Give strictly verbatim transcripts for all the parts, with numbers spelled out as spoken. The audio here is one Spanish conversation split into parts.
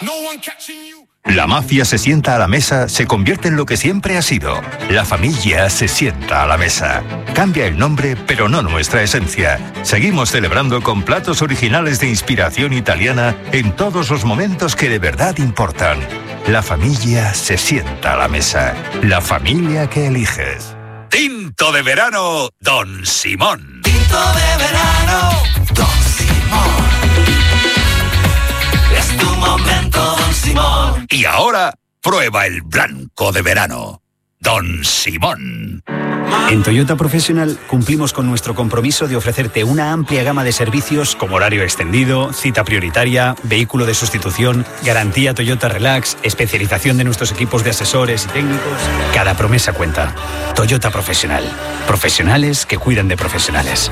La mafia se sienta a la mesa, se convierte en lo que siempre ha sido. La familia se sienta a la mesa. Cambia el nombre, pero no nuestra esencia. Seguimos celebrando con platos originales de inspiración italiana en todos los momentos que de verdad importan. La familia se sienta a la mesa. La familia que eliges. Tinto de verano, Don Simón. Tinto de verano, Don Simón. Es tu momento, Don Simón. Y ahora, prueba el blanco de verano, Don Simón. En Toyota Professional cumplimos con nuestro compromiso de ofrecerte una amplia gama de servicios como horario extendido, cita prioritaria, vehículo de sustitución, garantía Toyota Relax, especialización de nuestros equipos de asesores y técnicos. Cada promesa cuenta. Toyota Professional. Profesionales que cuidan de profesionales.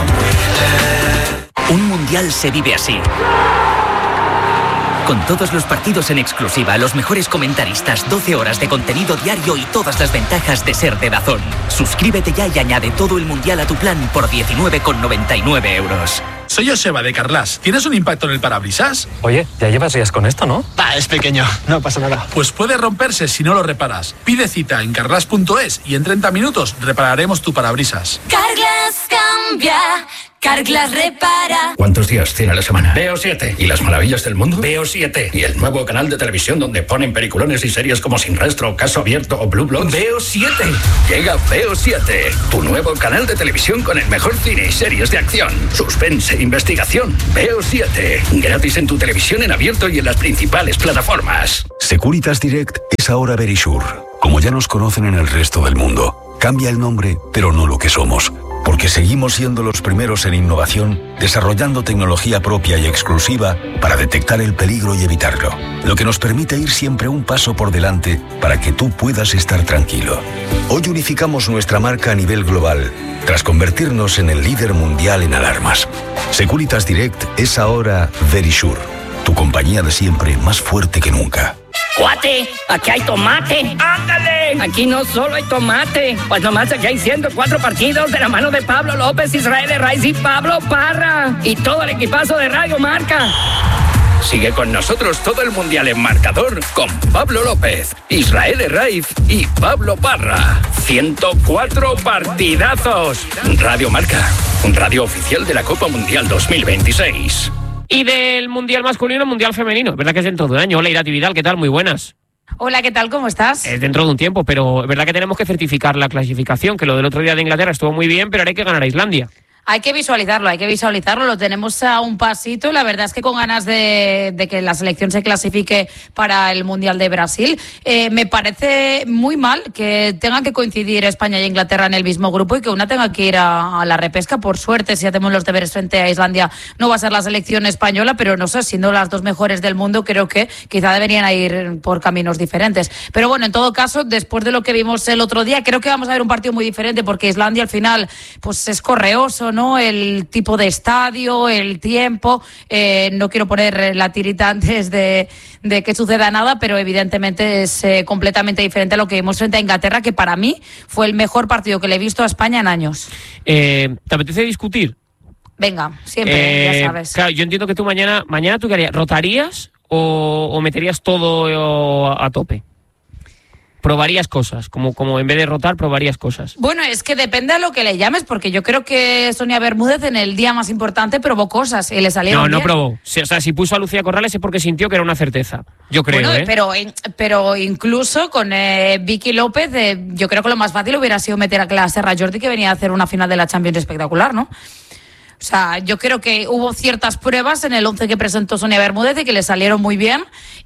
Un mundial se vive así. Con todos los partidos en exclusiva, los mejores comentaristas, doce horas de contenido diario y todas las ventajas de ser de DAZN. Suscríbete ya y añade todo el mundial a tu plan por diecinueve con noventa y nueve euros. Soy Joseba de Carglass. ¿Tienes un impacto en el parabrisas? Oye, ya llevas días con esto, ¿no? Va, es pequeño, no pasa nada. Pues puede romperse si no lo reparas. Pide cita en carglass punto es y en treinta minutos repararemos tu parabrisas. Carglass cambia, Carglass repara. ¿Cuántos días tiene la semana? Veo siete. ¿Y las maravillas del mundo? Veo siete. ¿Y el nuevo canal de televisión donde ponen peliculones y series como Sin Rastro, Caso Abierto o Blue Bloods? Veo siete. Llega Veo siete, tu nuevo canal de televisión con el mejor cine y series de acción, suspense, investigación. Veo siete. Gratis en tu televisión en abierto y en las principales plataformas. Securitas Direct es ahora Verisure. Como ya nos conocen en el resto del mundo. Cambia el nombre, pero no lo que somos. Porque seguimos siendo los primeros en innovación, desarrollando tecnología propia y exclusiva para detectar el peligro y evitarlo. Lo que nos permite ir siempre un paso por delante para que tú puedas estar tranquilo. Hoy unificamos nuestra marca a nivel global, tras convertirnos en el líder mundial en alarmas. Securitas Direct es ahora Verisure, tu compañía de siempre más fuerte que nunca. ¡Cuate! ¡Aquí hay tomate! ¡Ándale! Aquí no solo hay tomate, pues nomás aquí hay ciento cuatro partidos de la mano de Pablo López, Israel Raiz y Pablo Parra. Y todo el equipazo de Radio Marca. Sigue con nosotros todo el mundial en marcador con Pablo López, Israel Raiz y Pablo Parra. ciento cuatro partidazos. Radio Marca, un radio oficial de la Copa Mundial dos mil veintiséis. Y del Mundial masculino, Mundial femenino. ¿Verdad que es dentro de un año? Hola, Irati Vidal, ¿qué tal? Muy buenas. Hola, ¿qué tal? ¿Cómo estás? Es dentro de un tiempo, pero es verdad que tenemos que certificar la clasificación, que lo del otro día de Inglaterra estuvo muy bien, pero ahora hay que ganar a Islandia. Hay que visualizarlo, hay que visualizarlo, lo tenemos a un pasito. La verdad es que con ganas de, de que la selección se clasifique para el Mundial de Brasil. Eh, me parece muy mal que tengan que coincidir España y Inglaterra en el mismo grupo y que una tenga que ir a, a la repesca. Por suerte, si hacemos los deberes frente a Islandia, no va a ser la selección española, pero no sé, siendo las dos mejores del mundo, creo que quizá deberían ir por caminos diferentes. Pero bueno, en todo caso, después de lo que vimos el otro día, creo que vamos a ver un partido muy diferente porque Islandia al final pues es correoso, ¿no? El tipo de estadio, el tiempo. Eh, no quiero poner la tirita antes de, de que suceda nada, pero evidentemente es eh, completamente diferente a lo que vimos frente a Inglaterra, que para mí fue el mejor partido que le he visto a España en años. Eh, ¿Te apetece discutir? Venga, siempre, eh, ya sabes. Claro, yo entiendo que tú mañana, mañana tú qué harías, ¿rotarías o, o meterías todo a, a tope? Probarías cosas, como, como en vez de rotar, probarías cosas. Bueno, es que depende a lo que le llames, porque yo creo que Sonia Bermúdez en el día más importante probó cosas y le salieron No, no bien. probó. O sea, si puso a Lucía Corrales es porque sintió que era una certeza. Yo creo, bueno, ¿eh? Pero, pero incluso con eh, Vicky López, eh, yo creo que lo más fácil hubiera sido meter a Clara Serra Jordi, que venía a hacer una final de la Champions espectacular, ¿no? O sea, yo creo que hubo ciertas pruebas en el once que presentó Sonia Bermúdez y que le salieron muy bien.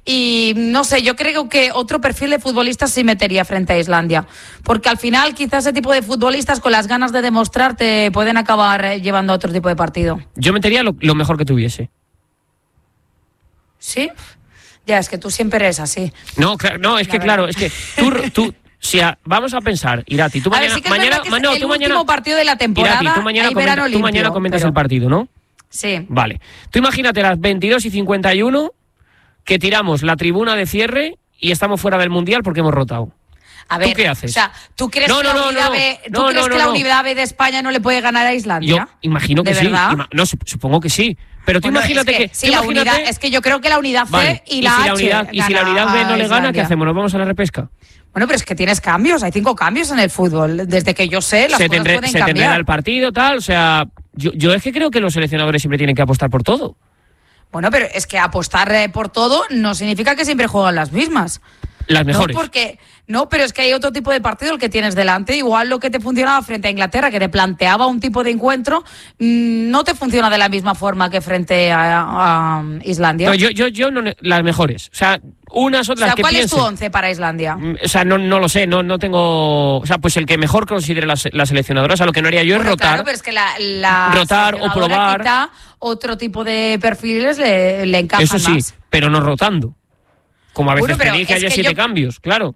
Y no sé, yo creo que otro perfil de futbolistas sí metería frente a Islandia. Porque al final quizás ese tipo de futbolistas con las ganas de demostrar te pueden acabar llevando a otro tipo de partido. Yo metería lo, lo mejor que tuviese. ¿Sí? Ya, es que tú siempre eres así. No, claro, no, es que claro, es que tú... tú Si a, vamos a pensar, Irati, tú mañana, ver, sí que mañana, es ma, no, el tú último mañana, partido de la temporada. Irati, tú mañana, comenta, tú limpio, mañana comentas pero... el partido, ¿no? Sí. Vale. Tú imagínate las veintidós y cincuenta y uno que tiramos la tribuna de cierre y estamos fuera del Mundial porque hemos rotado. A ver, ¿tú qué haces? O sea, ¿tú crees no, que, no, la, no, unidad no, B, ¿tú no, crees no, que la no. unidad B de España no le puede ganar a Islandia? Yo imagino que ¿De sí. verdad? Ima- no, supongo que sí. Pero tú bueno, imagínate es que, que... Si la imagínate, unidad, es que yo creo que la unidad C vale, y la y si la H unidad, Y si la unidad B no le gana, ¿qué hacemos? ¿Nos vamos a la repesca? Bueno, pero es que tienes cambios, hay cinco cambios en el fútbol. Desde que yo sé, las se cosas tendré, pueden se cambiar. tendrá el partido, tal, o sea... Yo, yo es que creo que los seleccionadores siempre tienen que apostar por todo. Bueno, pero es que apostar eh, por todo no significa que siempre juegan las mismas. Las mejores. No, porque, no, pero es que hay otro tipo de partido el que tienes delante. Igual lo que te funcionaba frente a Inglaterra, que te planteaba un tipo de encuentro, mmm, no te funciona de la misma forma que frente a, a Islandia. No, yo, yo, yo no, las mejores. O sea, unas otras o sea, que ¿cuál piense, es tu once para Islandia? O sea, no, no lo sé, no, no tengo... O sea, pues el que mejor considere la, la seleccionadora. O sea, lo que no haría yo bueno, es rotar. Claro, pero es que la, la rotar o probar. Quizá otro tipo de perfiles le, le encajan Eso sí, más. pero no rotando. Como a veces Bueno, te dije, haya siete yo... cambios, claro.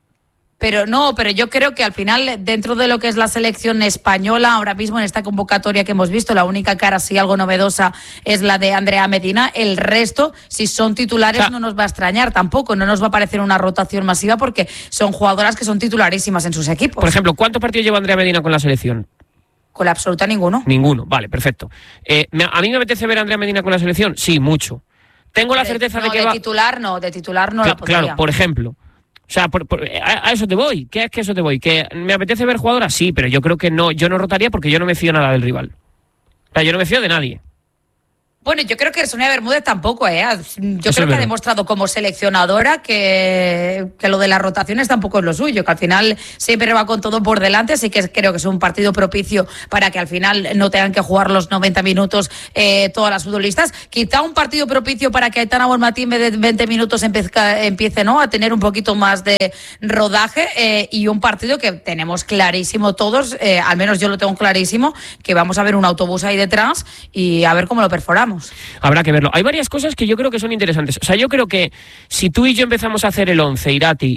Pero no, pero yo creo que al final, dentro de lo que es la selección española, ahora mismo en esta convocatoria que hemos visto, la única cara así algo novedosa es la de Andrea Medina. El resto, si son titulares, o sea, no nos va a extrañar tampoco, no nos va a parecer una rotación masiva porque son jugadoras que son titularísimas en sus equipos. Por ejemplo, ¿cuántos partidos lleva Andrea Medina con la selección? Con la absoluta ninguno. Ninguno, vale, perfecto. Eh, ¿A mí me apetece ver a Andrea Medina con la selección? Sí, mucho. Tengo la certeza de, de que de va... titular no, de titular no Cl- la podría. Claro, por ejemplo. O sea, por, por, a, a eso te voy. ¿Qué es que eso te voy? ¿Que me apetece ver jugadoras? Sí, pero yo creo que no, yo no rotaría porque yo no me fío nada del rival. O sea, yo no me fío de nadie. Bueno, yo creo que Sonia Bermúdez tampoco, ¿eh? Yo Eso creo es que verdad. ha demostrado como seleccionadora que, que lo de las rotaciones tampoco es lo suyo, que al final siempre va con todo por delante, así que creo que es un partido propicio para que al final no tengan que jugar los noventa minutos eh, todas las futbolistas. Quizá un partido propicio para que Aitana Bonmatí en vez de veinte minutos empiece, empiece ¿no? a tener un poquito más de rodaje eh, y un partido que tenemos clarísimo todos, eh, al menos yo lo tengo clarísimo, que vamos a ver un autobús ahí detrás y a ver cómo lo perforamos. Habrá que verlo. Hay varias cosas que yo creo que son interesantes. O sea, yo creo que si tú y yo empezamos a hacer el once, Irati,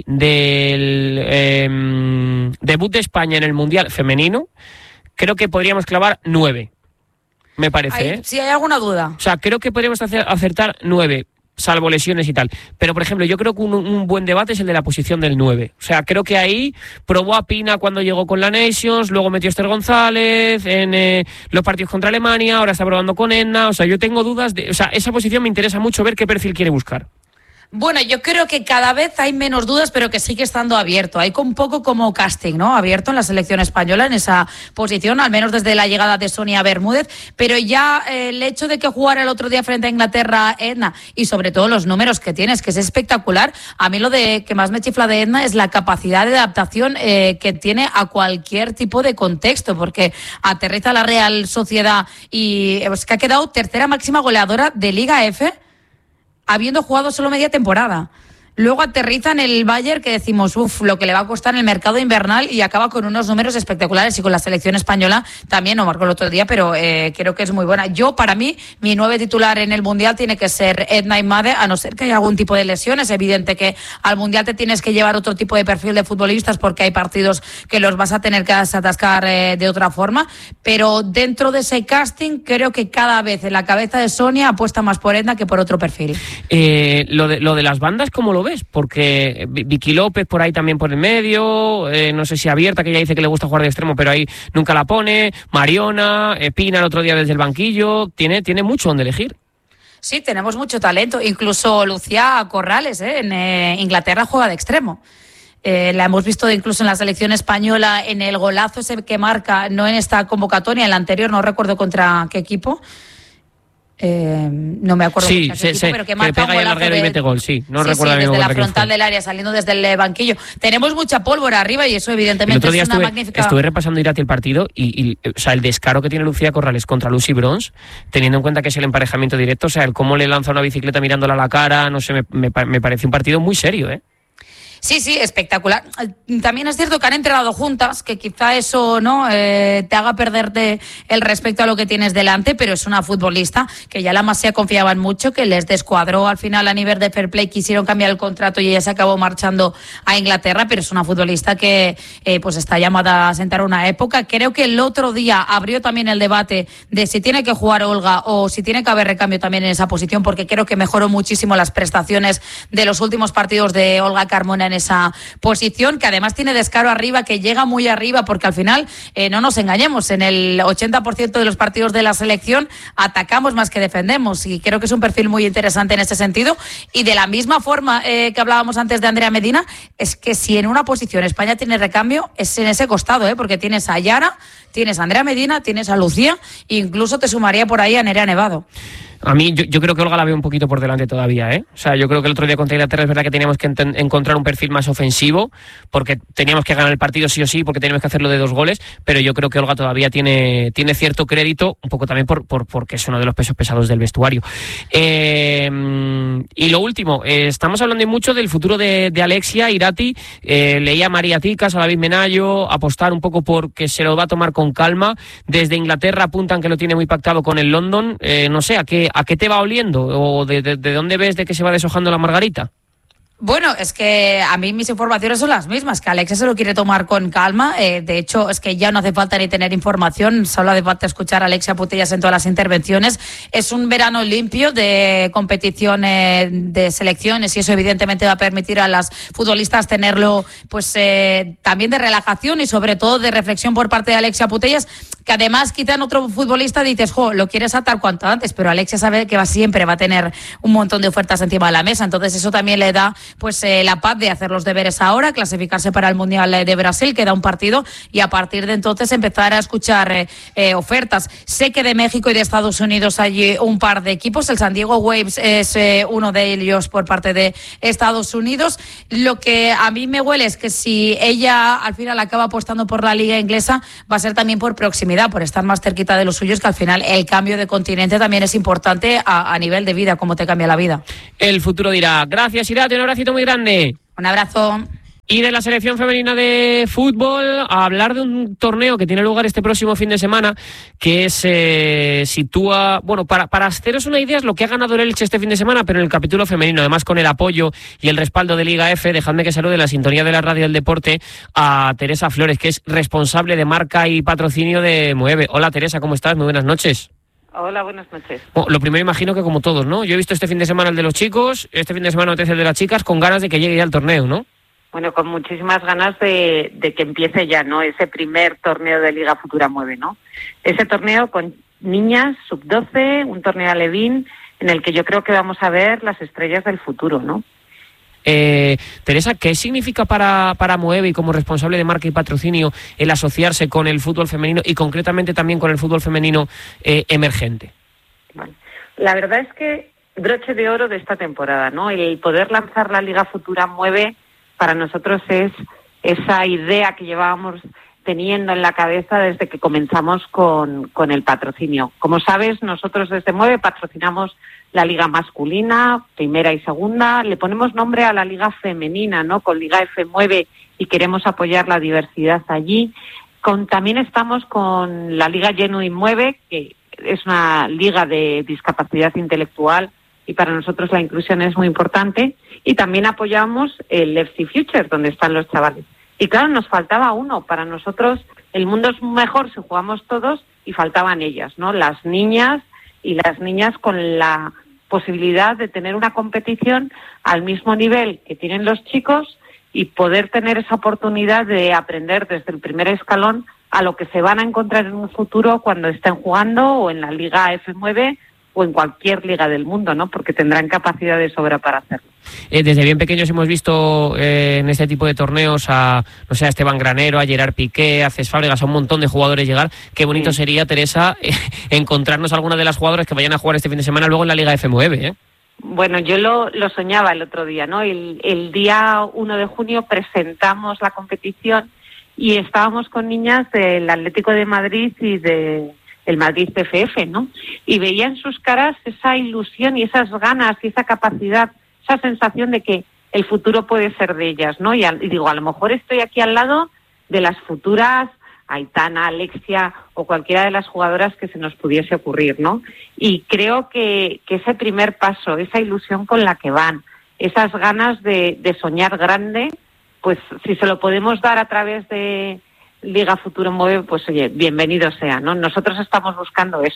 del eh, debut de España en el Mundial femenino, creo que podríamos clavar nueve. Me parece, Hay, ¿eh? Si hay alguna duda. O sea, creo que podríamos hacer, acertar nueve, salvo lesiones y tal. Pero, por ejemplo, yo creo que un, un buen debate es el de la posición del nueve. O sea, creo que ahí probó a Pina cuando llegó con la Nations, luego metió a Esther González en eh, los partidos contra Alemania, ahora está probando con Edna. O sea, yo tengo dudas de... O sea, esa posición me interesa mucho ver qué perfil quiere buscar. Bueno, yo creo que cada vez hay menos dudas, pero que sigue estando abierto. Hay un poco como casting, ¿no? Abierto en la selección española en esa posición, al menos desde la llegada de Sonia Bermúdez. Pero ya eh, el hecho de que jugara el otro día frente a Inglaterra Edna y sobre todo los números que tienes, que es espectacular. A mí lo de que más me chifla de Edna es la capacidad de adaptación eh, que tiene a cualquier tipo de contexto, porque aterriza la Real Sociedad y es que ha quedado tercera máxima goleadora de Liga F, habiendo jugado solo media temporada. Luego aterriza en el Bayern, que decimos, uff, lo que le va a costar en el mercado invernal, y acaba con unos números espectaculares. Y con la selección española también, no marcó el otro día, pero eh, creo que es muy buena. Yo, para mí, mi nueve titular en el Mundial tiene que ser Edna Imade, a no ser que haya algún tipo de lesión. Es evidente que al Mundial te tienes que llevar otro tipo de perfil de futbolistas porque hay partidos que los vas a tener que atascar eh, de otra forma. Pero dentro de ese casting, creo que cada vez en la cabeza de Sonia apuesta más por Edna que por otro perfil. Eh, lo, de, lo de las bandas, ¿cómo lo ves? Porque Vicky López por ahí también por el medio, eh, no sé si Abierta, que ella dice que le gusta jugar de extremo, pero ahí nunca la pone, Mariona, eh, Pina el otro día desde el banquillo, tiene, tiene mucho donde elegir. Sí, tenemos mucho talento, incluso Lucía Corrales, ¿eh? en eh, Inglaterra juega de extremo. Eh, la hemos visto incluso en la selección española en el golazo ese que marca, no en esta convocatoria, en la anterior, no recuerdo contra qué equipo. Eh, no me acuerdo sí, qué sí, equipo, sí, pero que que marca pega un el golazo larguero de... y mete gol, sí, no sí, recuerdo sí, mismo desde la quién frontal fue. del área, saliendo desde el banquillo. Tenemos mucha pólvora arriba y eso evidentemente El otro día es una estuve, magnífica... estuve repasando Irati el partido y, y o sea, el descaro que tiene Lucía Corrales contra Lucy Bronze, teniendo en cuenta que es el emparejamiento directo, o sea, el cómo le lanza una bicicleta mirándola a la cara, no sé, me, me, me parece un partido muy serio, ¿eh? Sí, sí, espectacular. También es cierto que han entrenado juntas, que quizá eso no eh, te haga perderte el respeto a lo que tienes delante, pero es una futbolista que ya la Masía confiaban mucho, que les descuadró al final a nivel de fair play, quisieron cambiar el contrato y ella se acabó marchando a Inglaterra, pero es una futbolista que eh, pues está llamada a sentar una época. Creo que el otro día abrió también el debate de si tiene que jugar Olga o si tiene que haber recambio también en esa posición, porque creo que mejoró muchísimo las prestaciones de los últimos partidos de Olga Carmona en esa posición, que además tiene descaro arriba, que llega muy arriba, porque al final, eh, no nos engañemos, en el ochenta por ciento de los partidos de la selección atacamos más que defendemos, y creo que es un perfil muy interesante en ese sentido. Y de la misma forma eh, que hablábamos antes de Andrea Medina, es que si en una posición España tiene recambio, es en ese costado, ¿eh? Porque tienes a Yara, tienes a Andrea Medina, tienes a Lucía, e incluso te sumaría por ahí a Nerea Nevado. A mí, yo, yo creo que Olga la veo un poquito por delante todavía, ¿eh? O sea, yo creo que el otro día contra Inglaterra es verdad que teníamos que ent- encontrar un perfil más ofensivo, porque teníamos que ganar el partido sí o sí, porque teníamos que hacerlo de dos goles, pero yo creo que Olga todavía tiene, tiene cierto crédito, un poco también por, por porque es uno de los pesos pesados del vestuario. Eh, y lo último, eh, estamos hablando mucho del futuro de, de Alexia Irati. Eh, leía a María Ticas, a David Menayo, apostar un poco por que se lo va a tomar con calma. Desde Inglaterra apuntan que lo tiene muy pactado con el London. Eh, no sé, ¿a qué ¿A qué te va oliendo? ¿O de, de, de dónde ves de que se va deshojando la margarita? Bueno, es que a mí mis informaciones son las mismas, que Alexia se lo quiere tomar con calma. Eh, de hecho, es que ya no hace falta ni tener información, solo hace falta escuchar a Alexia Putellas en todas las intervenciones. Es un verano limpio de competición, eh, de selecciones, y eso evidentemente va a permitir a las futbolistas tenerlo pues eh, también de relajación y sobre todo de reflexión por parte de Alexia Putellas, que además quizá en otro futbolista dices, jo, lo quieres atar cuanto antes, pero Alexia sabe que va, siempre va a tener un montón de ofertas encima de la mesa, entonces eso también le da pues eh, la paz de hacer los deberes ahora, clasificarse para el Mundial de Brasil, queda un partido, y a partir de entonces empezar a escuchar eh, eh, ofertas. Sé que de México y de Estados Unidos hay un par de equipos, el San Diego Waves es eh, uno de ellos por parte de Estados Unidos. Lo que a mí me huele es que si ella al final acaba apostando por la liga inglesa, va a ser también por proximidad, por estar más cerquita de los suyos, que al final el cambio de continente también es importante a, a nivel de vida, cómo te cambia la vida. El futuro dirá. Gracias, Irati, un abracito muy grande. Un abrazo. Y de la selección femenina de fútbol, a hablar de un torneo que tiene lugar este próximo fin de semana, que se sitúa, bueno, para, para haceros una idea, es lo que ha ganado el Elche este fin de semana, pero en el capítulo femenino, además con el apoyo y el respaldo de Liga F. Dejadme que salude la sintonía de la radio del deporte a Teresa Flores, que es responsable de marca y patrocinio de Mueve. Hola, Teresa, ¿cómo estás? Muy buenas noches. Hola, buenas noches. Bueno, lo primero imagino que como todos, ¿no? Yo he visto este fin de semana el de los chicos, este fin de semana el de las chicas, con ganas de que llegue ya el torneo, ¿no? Bueno, con muchísimas ganas de, de que empiece ya, ¿no? Ese primer torneo de Liga Futura Mueve, ¿no? Ese torneo con niñas, sub doce, un torneo alevín, en el que yo creo que vamos a ver las estrellas del futuro, ¿no? Eh, Teresa, ¿qué significa para, para Mueve y como responsable de marca y patrocinio el asociarse con el fútbol femenino y concretamente también con el fútbol femenino eh, emergente? Bueno, la verdad es que broche de oro de esta temporada, ¿no? El poder lanzar la Liga Futura Mueve para nosotros es esa idea que llevábamos teniendo en la cabeza desde que comenzamos con, con el patrocinio. Como sabes, nosotros desde Mueve patrocinamos la liga masculina, primera y segunda, le ponemos nombre a la liga femenina, ¿no? Con Liga F Mueve, y queremos apoyar la diversidad allí. Con, también estamos con la Liga Genuine Mueve, que es una liga de discapacidad intelectual, y para nosotros la inclusión es muy importante. Y también apoyamos el F C Future, donde están los chavales. Y claro, nos faltaba uno. Para nosotros el mundo es mejor si jugamos todos, y faltaban ellas, ¿no? Las niñas, y las niñas con la posibilidad de tener una competición al mismo nivel que tienen los chicos y poder tener esa oportunidad de aprender desde el primer escalón a lo que se van a encontrar en un futuro cuando estén jugando o en la Liga F nueve o en cualquier liga del mundo, ¿no? Porque tendrán capacidad de sobra para hacerlo. Eh, desde bien pequeños hemos visto eh, en este tipo de torneos a, no sé, a Esteban Granero, a Gerard Piqué, a Cés Fábregas, a un montón de jugadores llegar. Qué bonito sí. sería, Teresa, eh, encontrarnos alguna de las jugadoras que vayan a jugar este fin de semana luego en la Liga F nueve, ¿eh? Bueno, yo lo, lo soñaba el otro día, ¿no? El, el día uno de junio presentamos la competición y estábamos con niñas del Atlético de Madrid y de el Madrid P F F, ¿no? Y veía en sus caras esa ilusión y esas ganas y esa capacidad, esa sensación de que el futuro puede ser de ellas, ¿no? Y, a, y digo, a lo mejor estoy aquí al lado de las futuras Aitana, Alexia o cualquiera de las jugadoras que se nos pudiese ocurrir, ¿no? Y creo que, que ese primer paso, esa ilusión con la que van, esas ganas de, de soñar grande, pues si se lo podemos dar a través de Liga Futuro Mueve, pues oye, bienvenido sea, ¿no? Nosotros estamos buscando eso,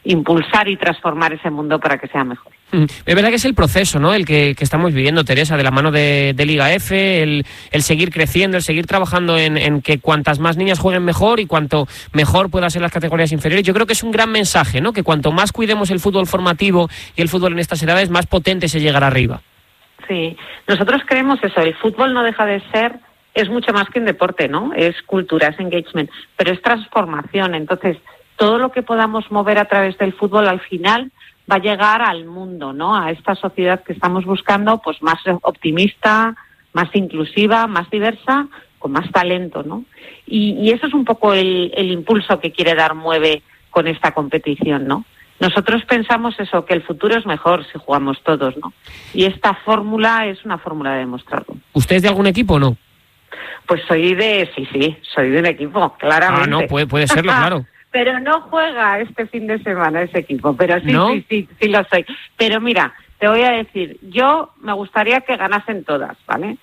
impulsar y transformar ese mundo para que sea mejor. Es verdad que es el proceso, ¿no?, el que, que estamos viviendo, Teresa, de la mano de, de Liga F, el, el seguir creciendo, el seguir trabajando en, en que cuantas más niñas jueguen mejor y cuanto mejor puedan ser las categorías inferiores. Yo creo que es un gran mensaje, ¿no?, que cuanto más cuidemos el fútbol formativo y el fútbol en estas edades, más potente se llegará arriba. Sí, nosotros creemos eso, el fútbol no deja de ser, es mucho más que un deporte, ¿no?, es cultura, es engagement, pero es transformación. Entonces, todo lo que podamos mover a través del fútbol al final va a llegar al mundo, ¿no?, a esta sociedad que estamos buscando, pues más optimista, más inclusiva, más diversa, con más talento, ¿no? Y, y eso es un poco el, el impulso que quiere dar Mueve con esta competición, ¿no? Nosotros pensamos eso, que el futuro es mejor si jugamos todos, ¿no? Y esta fórmula es una fórmula de demostrarlo. ¿Usted es de algún equipo o no? Pues soy de, sí, sí, soy de un equipo, claramente. Ah, no, puede, puede serlo, claro. Pero no juega este fin de semana ese equipo, pero sí, ¿No? sí, sí, sí lo soy. Pero mira, te voy a decir, yo me gustaría que ganasen todas, ¿vale?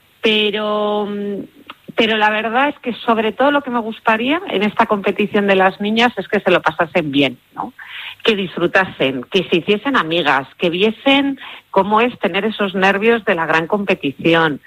Pero, pero la verdad es que sobre todo lo que me gustaría en esta competición de las niñas es que se lo pasasen bien, ¿no? Que disfrutasen, que se hiciesen amigas, que viesen cómo es tener esos nervios de la gran competición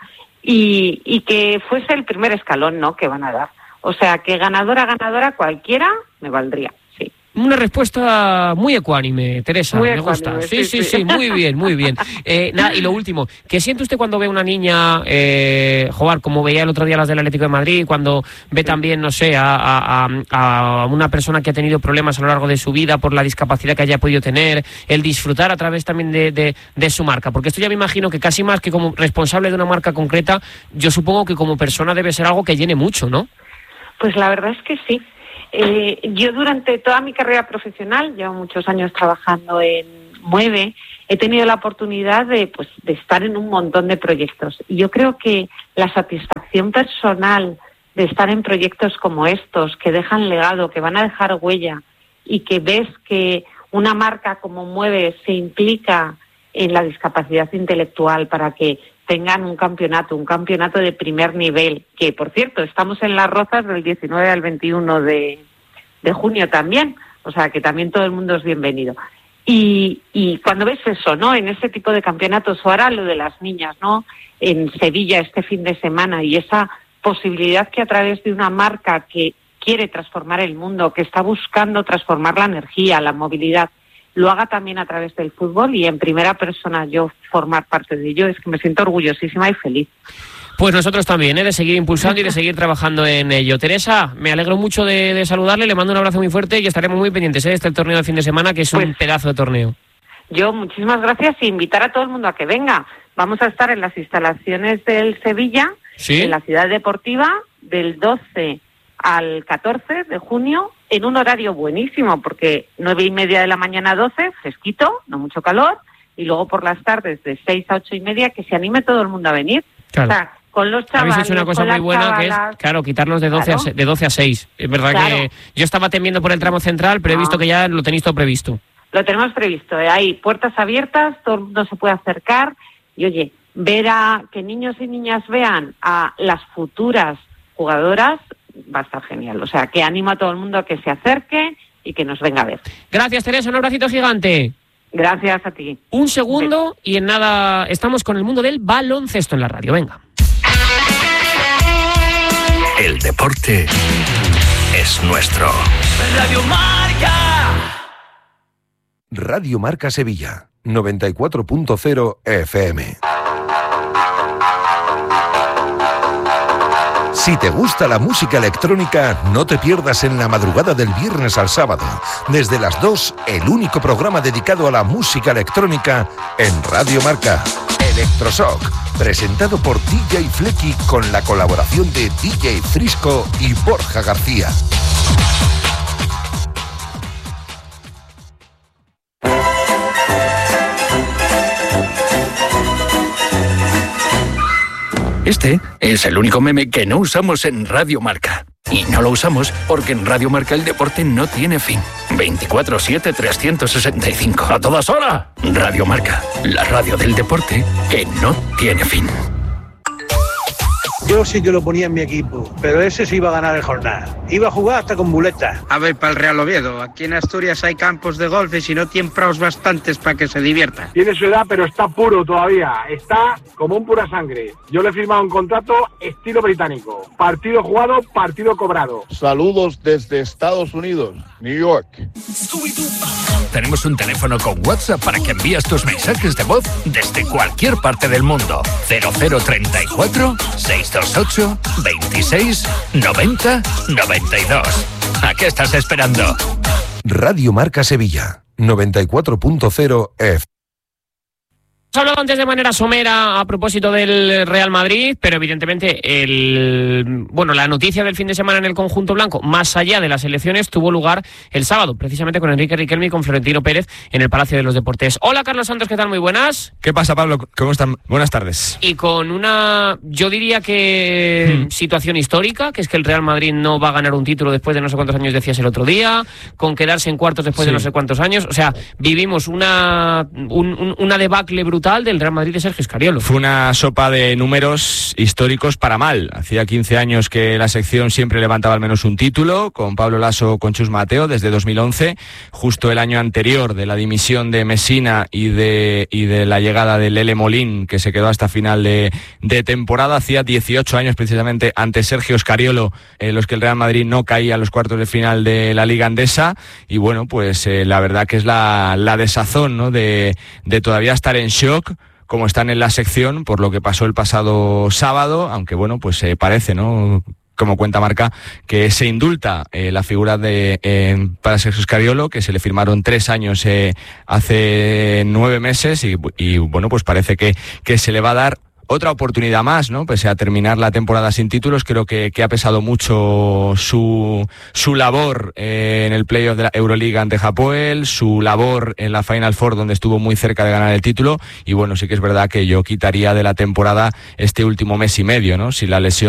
y, y que fuese el primer escalón, ¿no?, que van a dar. O sea, que ganadora, ganadora, cualquiera me valdría, sí. Una respuesta muy ecuánime, Teresa, muy me ecuánime, gusta. sí Sí, sí, sí, sí, muy bien, muy bien. Eh, nada, y lo último, ¿qué siente usted cuando ve una niña eh, jugar, como veía el otro día las del Atlético de Madrid, cuando ve sí. también, no sé, a, a, a una persona que ha tenido problemas a lo largo de su vida por la discapacidad que haya podido tener, el disfrutar a través también de, de, de su marca? Porque esto ya me imagino que casi más que como responsable de una marca concreta, yo supongo que como persona debe ser algo que llene mucho, ¿no? Pues la verdad es que sí. Eh, yo durante toda mi carrera profesional, llevo muchos años trabajando en Mueve, he tenido la oportunidad de, pues, de estar en un montón de proyectos. Y yo creo que la satisfacción personal de estar en proyectos como estos, que dejan legado, que van a dejar huella, y que ves que una marca como Mueve se implica en la discapacidad intelectual para que tengan un campeonato, un campeonato de primer nivel, que por cierto, estamos en Las Rozas del diecinueve al veintiuno de, de junio también, o sea que también todo el mundo es bienvenido. Y, y cuando ves eso, ¿no?, en ese tipo de campeonatos, o ahora lo de las niñas, ¿no?, en Sevilla este fin de semana, y esa posibilidad que a través de una marca que quiere transformar el mundo, que está buscando transformar la energía, la movilidad, lo haga también a través del fútbol y en primera persona yo formar parte de ello, es que me siento orgullosísima y feliz. Pues nosotros también, ¿eh?, de seguir impulsando y de seguir trabajando en ello. Teresa, me alegro mucho de, de saludarle, le mando un abrazo muy fuerte y estaremos muy pendientes ¿eh? de este torneo de fin de semana, que es pues, un pedazo de torneo. Yo muchísimas gracias y invitar a todo el mundo a que venga. Vamos a estar en las instalaciones del Sevilla, ¿sí?, en la ciudad deportiva, del doce al catorce de junio, en un horario buenísimo, porque nueve y media de la mañana a doce, fresquito, no mucho calor, y luego por las tardes de seis a ocho y media, que se anime todo el mundo a venir. Claro. O sea, con los chavales, habéis hecho una cosa muy buena, chavalas, que es, claro, quitarlos de doce, claro, a, de doce a seis. Es verdad claro. que yo estaba temiendo por el tramo central, pero no. he visto que ya lo tenéis todo previsto. Lo tenemos previsto, ¿eh? Hay puertas abiertas, todo el mundo se puede acercar, y oye, ver a que niños y niñas vean a las futuras jugadoras va a estar genial. O sea, que animo a todo el mundo a que se acerque y que nos venga a ver. Gracias, Teresa, un abracito gigante. Gracias a ti. Un segundo y en nada estamos con el mundo del baloncesto en la radio. Venga. El deporte es nuestro. Radio Marca. Radio Marca Sevilla, noventa y cuatro punto cero F M. Si te gusta la música electrónica, no te pierdas en la madrugada del viernes al sábado, desde las dos, el único programa dedicado a la música electrónica en Radio Marca. Electroshock, presentado por D J Flecky con la colaboración de D J Frisco y Borja García. Este es el único meme que no usamos en Radio Marca. Y no lo usamos porque en Radio Marca el deporte no tiene fin. veinticuatro siete, trescientos sesenta y cinco. ¡A todas horas! Radio Marca, la radio del deporte que no tiene fin. Yo sí que lo ponía en mi equipo, pero ese sí iba a ganar el jornal. Iba a jugar hasta con muleta. A ver, para el Real Oviedo. Aquí en Asturias hay campos de golf y si no tienen praos bastantes para que se divierta. Tiene su edad, pero está puro todavía. Está como un pura sangre. Yo le he firmado un contrato estilo británico. Partido jugado, partido cobrado. Saludos desde Estados Unidos, New York. Tenemos un teléfono con WhatsApp para que envíes tus mensajes de voz desde cualquier parte del mundo. cero cero treinta y cuatro, seiscientos veintiocho, veintiséis, noventa, noventa y dos. ¿A qué estás esperando? Radio Marca Sevilla, noventa y cuatro punto cero F. Hemos hablado antes de manera somera a propósito del Real Madrid, pero evidentemente el bueno la noticia del fin de semana en el conjunto blanco, más allá de las elecciones, tuvo lugar el sábado, precisamente con Enrique Riquelme y con Florentino Pérez en el Palacio de los Deportes. Hola Carlos Santos, ¿qué tal? Muy buenas. ¿Qué pasa, Pablo? ¿Cómo están? Buenas tardes. Y con una, yo diría que hmm. situación histórica, que es que el Real Madrid no va a ganar un título después de no sé cuántos años, decías el otro día, con quedarse en cuartos después sí. de no sé cuántos años. O sea, vivimos una, un, un, una debacle brutal del Real Madrid de Sergio Scariolo. Fue una sopa de números históricos para mal. Hacía quince años que la sección siempre levantaba al menos un título, con Pablo Lasso, con Chus Mateo, desde dos mil once, justo el año anterior de la dimisión de Messina y de, y de la llegada de Lele Molín, que se quedó hasta final de, de temporada. Hacía dieciocho años precisamente ante Sergio Scariolo, eh, los que el Real Madrid no caía a los cuartos de final de la Liga Andesa, y bueno, pues eh, la verdad que es la, la desazón, ¿no?, de, de todavía estar en shock, como están en la sección, por lo que pasó el pasado sábado, aunque bueno, pues eh, parece, ¿no?, como cuenta Marca, que se indulta eh, la figura de eh, para Sergio Scariolo, que se le firmaron tres años eh, hace nueve meses, y, y bueno, pues parece que, que se le va a dar otra oportunidad más, ¿no? Pese a terminar la temporada sin títulos, creo que, que ha pesado mucho su, su labor eh, en el playoff de la Euroliga ante Hapoel, su labor en la Final Four, donde estuvo muy cerca de ganar el título, y bueno, sí que es verdad que yo quitaría de la temporada este último mes y medio, ¿no? Si la lesión